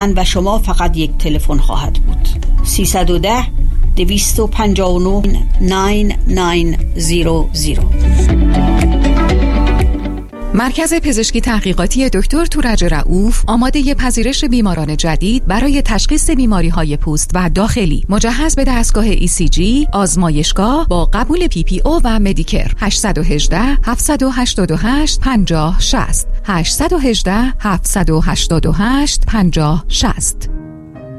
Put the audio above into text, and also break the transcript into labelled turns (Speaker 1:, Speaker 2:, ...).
Speaker 1: و شما فقط یک تلفن خواهد بود. 310-259-9900.
Speaker 2: مرکز پزشکی تحقیقاتی دکتر تورج رؤوف آماده پذیرش بیماران جدید برای تشخیص بیماری‌های پوست و داخلی، مجهز به دستگاه ECG، آزمایشگاه با قبول PPO و مدیکر. 818 788 50 60 818 788 50 60.